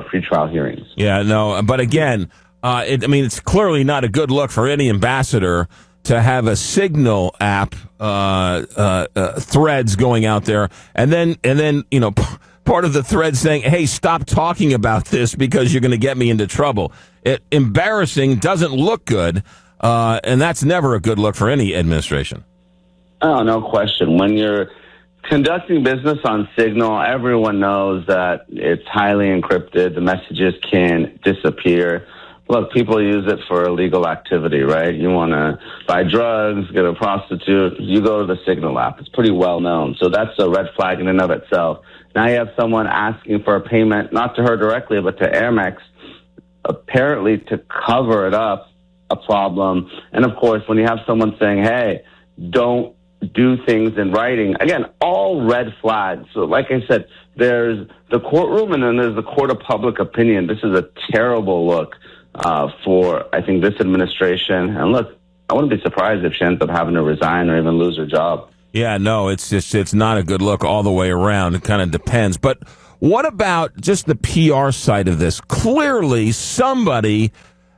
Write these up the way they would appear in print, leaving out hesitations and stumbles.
pretrial hearings. Yeah, no, but again, it's clearly not a good look for any ambassador to have a Signal app threads going out there, and then part of the thread saying, "Hey, stop talking about this because you're going to get me into trouble." Embarrassing, doesn't look good, and that's never a good look for any administration. Oh, no question. When you're conducting business on Signal, everyone knows that it's highly encrypted. The messages can disappear. Look, people use it for illegal activity, right? You want to buy drugs, get a prostitute, you go to the Signal app. It's pretty well known. So that's a red flag in and of itself. Now you have someone asking for a payment, not to her directly, but to Amex, apparently to cover it up, a problem. And of course, when you have someone saying, hey, don't do things in writing, again, all red flags. So like I said, there's the courtroom and then there's the court of public opinion. This is a terrible look for, I think, this administration. And look, I wouldn't be surprised if she ends up having to resign or even lose her job. Yeah, no, it's not a good look all the way around. It kind of depends. But what about just the PR side of this? Clearly, somebody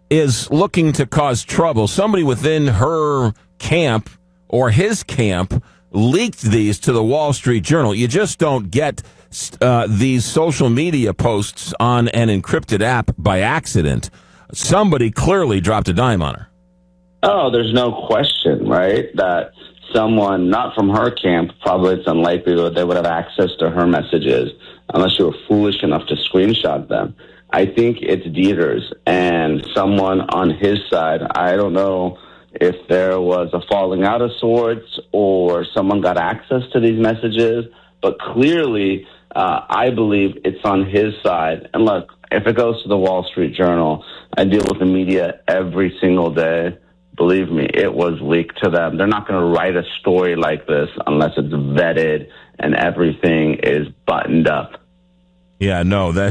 is looking to cause trouble. Somebody within her camp or his camp leaked these to the Wall Street Journal. You just don't get these social media posts on an encrypted app by accident. Somebody clearly dropped a dime on her. Oh, there's no question, right, that someone not from her camp, probably it's unlikely that they would have access to her messages unless you were foolish enough to screenshot them. I think it's Dieter's and someone on his side. I don't know if there was a falling out of sorts or someone got access to these messages, but clearly I believe it's on his side. And look, if it goes to the Wall Street Journal, I deal with the media every single day. Believe me, it was leaked to them. They're not going to write a story like this unless it's vetted and everything is buttoned up. Yeah, no, that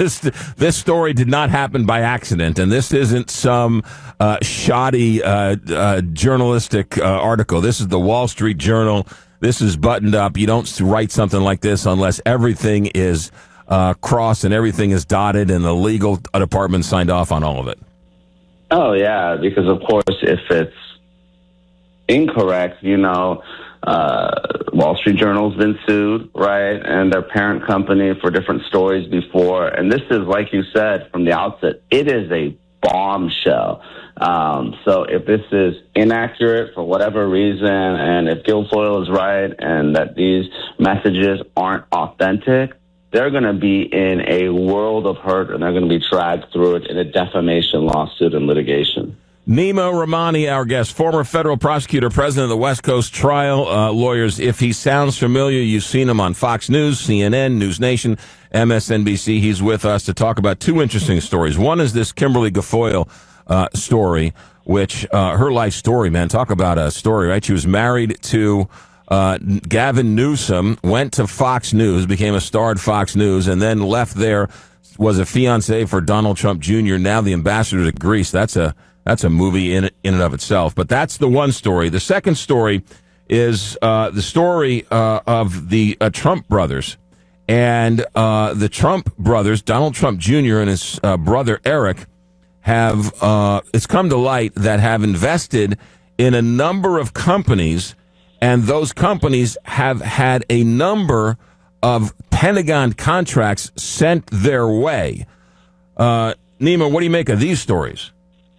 this story did not happen by accident, and this isn't some shoddy journalistic article. This is the Wall Street Journal. This is buttoned up. You don't write something like this unless everything is crossed and everything is dotted and the legal department signed off on all of it. Oh, yeah, because, of course, if it's incorrect, Wall Street Journal's been sued, right, and their parent company for different stories before. And this is, like you said from the outset, it is a bombshell. So if this is inaccurate for whatever reason, and if Guilfoyle is right and that these messages aren't authentic, they're going to be in a world of hurt, and they're going to be dragged through it in a defamation lawsuit and litigation. Nima Rahmani, our guest, former federal prosecutor, president of the West Coast Trial Lawyers. If he sounds familiar, you've seen him on Fox News, CNN, News Nation, MSNBC. He's with us to talk about two interesting stories. One is this Kimberly Guilfoyle story, which her life story, man. Talk about a story, right? She was married to Gavin Newsom, went to Fox News, became a star at Fox News, and then left there, was a fiance for Donald Trump Jr., now the ambassador to Greece. That's a movie in and of itself. But that's the one story. The second story is the story of the Trump brothers. And the Trump brothers, Donald Trump Jr. and his brother Eric, have it's come to light that have invested in a number of companies, and those companies have had a number of Pentagon contracts sent their way. Nima, what do you make of these stories?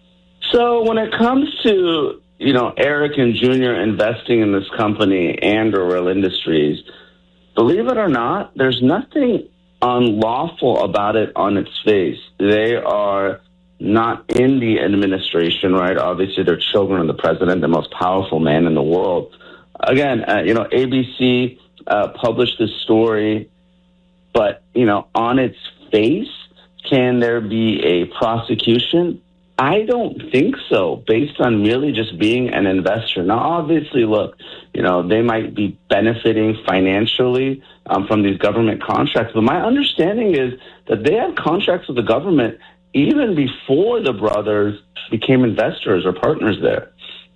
So when it comes to, Eric and Junior investing in this company Andrew Real Industries, believe it or not, there's nothing unlawful about it on its face. They are not in the administration, right? Obviously, they're children of the president, the most powerful man in the world. Again, ABC published this story, but, on its face, can there be a prosecution? I don't think so, based on merely just being an investor. Now, obviously, look, they might be benefiting financially from these government contracts, but my understanding is that they had contracts with the government even before the brothers became investors or partners there.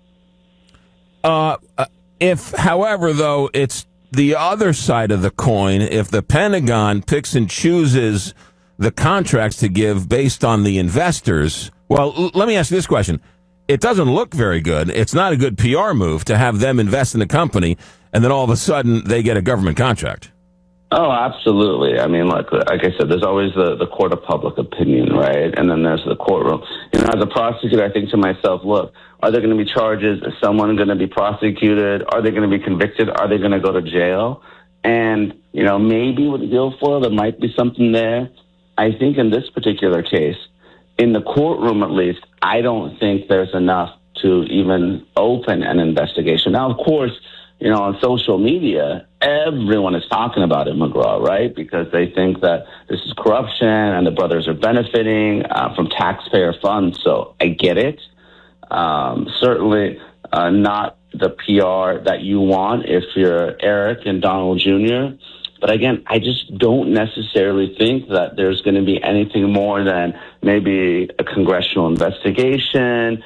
However, though, it's the other side of the coin. If the Pentagon picks and chooses the contracts to give based on the investors. Well, let me ask you this question. It doesn't look very good. It's not a good PR move to have them invest in a company and then all of a sudden they get a government contract. Oh, absolutely. I mean, like I said, there's always the court of public opinion, right? And then there's the courtroom. As a prosecutor, I think to myself, look, are there going to be charges? Is someone going to be prosecuted? Are they going to be convicted? Are they going to go to jail? And, maybe with Guilfoyle, there might be something there. I think in this particular case, in the courtroom at least, I don't think there's enough to even open an investigation. Now, of course, on social media, everyone is talking about it, McGraw, right? Because they think that this is corruption and the brothers are benefiting from taxpayer funds. So I get it. Certainly not the PR that you want if you're Eric and Donald Jr. But again, I just don't necessarily think that there's going to be anything more than maybe a congressional investigation,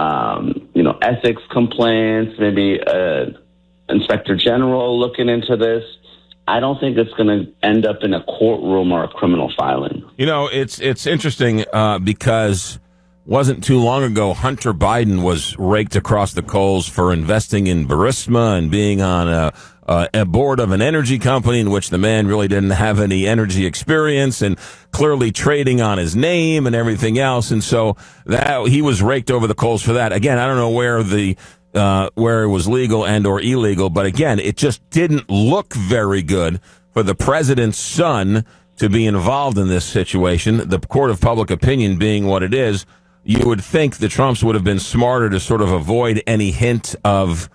ethics complaints, maybe Inspector General looking into this. I don't think it's going to end up in a courtroom or a criminal filing. It's interesting because wasn't too long ago Hunter Biden was raked across the coals for investing in Burisma and being on a board of an energy company in which the man really didn't have any energy experience and clearly trading on his name and everything else. And so that he was raked over the coals for that. Again, I don't know where it was legal and or illegal, but again, it just didn't look very good for the president's son to be involved in this situation. The court of public opinion being what it is, you would think the Trumps would have been smarter to sort of avoid any hint of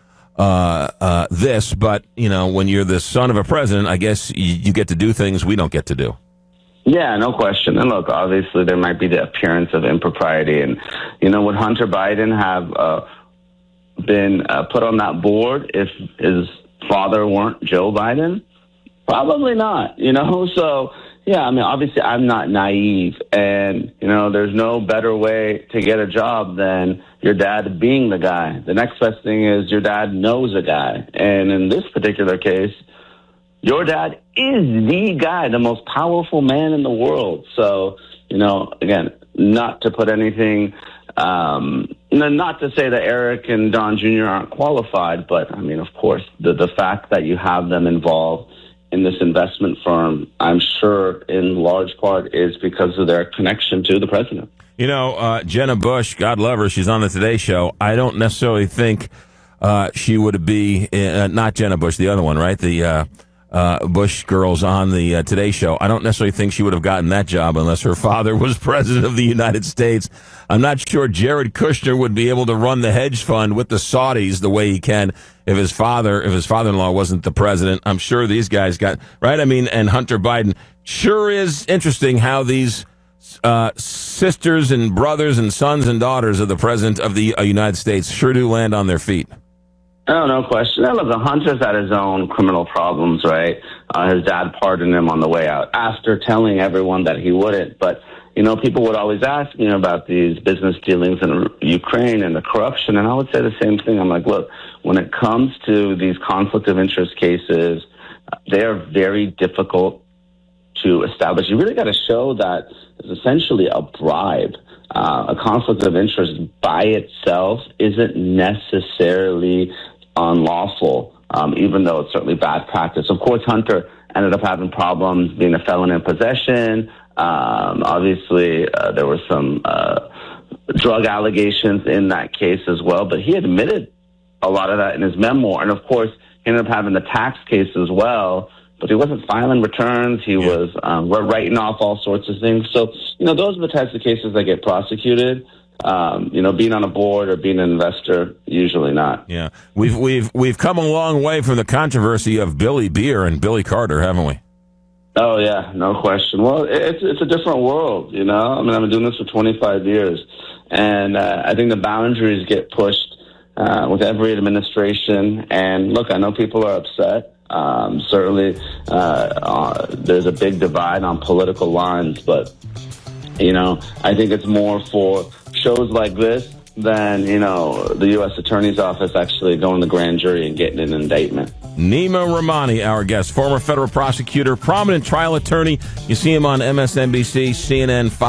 this, but when you're the son of a president, I guess you get to do things we don't get to do. Yeah, no question. And look, obviously there might be the appearance of impropriety, and would Hunter Biden have been put on that board if his father weren't Joe Biden? Probably not, So, yeah, I mean, obviously I'm not naive, and, there's no better way to get a job than your dad being the guy. The next best thing is your dad knows a guy. And in this particular case, your dad is the guy, the most powerful man in the world. So, again, not to put anything... not to say that Eric and Don Jr. aren't qualified, but I mean, of course, the fact that you have them involved in this investment firm, I'm sure in large part is because of their connection to the president. Jenna Bush, God love her, she's on the Today Show. I don't necessarily think she would be, not Jenna Bush, the other one, right? The Bush girls on the Today Show. I don't necessarily think she would have gotten that job unless her father was president of the United States. I'm not sure Jared Kushner would be able to run the hedge fund with the Saudis the way he can if his father-in-law wasn't the president. I'm sure these guys got, right? I mean, and Hunter Biden. Sure is interesting how these sisters and brothers and sons and daughters of the president of the United States sure do land on their feet. Oh, no question. Now, look, Hunter's had his own criminal problems, right? His dad pardoned him on the way out after telling everyone that he wouldn't. But, people would always ask me about these business dealings in Ukraine and the corruption. And I would say the same thing. I'm like, look, when it comes to these conflict of interest cases, they are very difficult to establish. You really got to show that it's essentially a bribe. A conflict of interest by itself isn't necessarily unlawful, even though it's certainly bad practice. Of course, Hunter ended up having problems being a felon in possession. Obviously, there were some drug allegations in that case as well, but he admitted a lot of that in his memoir. And of course, he ended up having the tax case as well, but he wasn't filing returns. He was writing off all sorts of things. So, those are the types of cases that get prosecuted. Being on a board or being an investor, usually not. Yeah, we've come a long way from the controversy of Billy Beer and Billy Carter, haven't we? Oh yeah, no question. Well, it's a different world, I mean, I've been doing this for 25 years, and I think the boundaries get pushed with every administration. And look, I know people are upset. Certainly, there's a big divide on political lines, but I think it's more for shows like this than the U.S. Attorney's Office actually going to the grand jury and getting an indictment. Nima Rahmani, our guest, former federal prosecutor, prominent trial attorney. You see him on MSNBC, CNN, Fox.